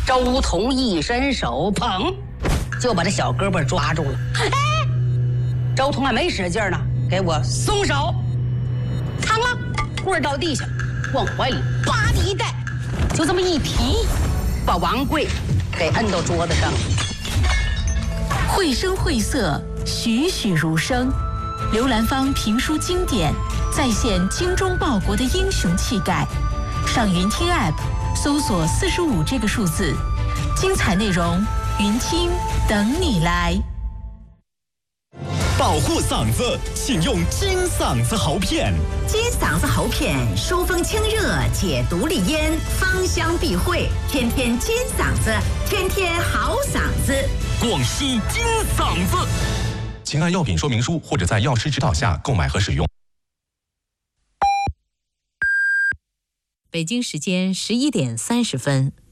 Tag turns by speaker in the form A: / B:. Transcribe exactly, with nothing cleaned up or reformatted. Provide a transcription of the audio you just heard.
A: 周彤一伸手，砰，就把这小胳膊抓住了。哎，周彤还没使劲呢，给我松手！嘡了，棍儿到地下，往怀里吧唧一带，就这么一提，把王贵给摁到桌子上了。
B: 绘声绘色，栩栩如生。刘兰芳评书经典，再现精忠报国的英雄气概。上云听 App 搜索四十五这个数字，精彩内容，云听等你来。
C: 保护嗓子，请用金嗓子喉片。
D: 金嗓子喉片疏风清热，解毒利咽，芳香避秽，天天金嗓子，天天好嗓子。
C: 广西金嗓子。请按药品说明书或者在药师指导下购买和使用。
B: 北京时间十一点三十分。